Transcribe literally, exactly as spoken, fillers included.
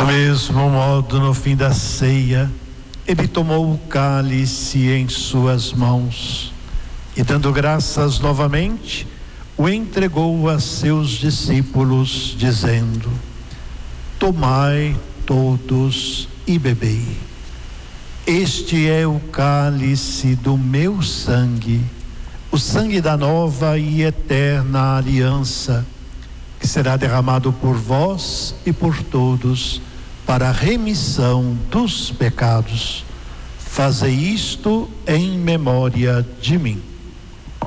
Do mesmo modo, no fim da ceia, ele tomou o cálice em suas mãos e, dando graças novamente, o entregou a seus discípulos, dizendo: tomai todos e bebei. Este é o cálice do meu sangue, o sangue da nova e eterna aliança, que será derramado por vós e por todos para a remissão dos pecados. Fazei isto em memória de mim.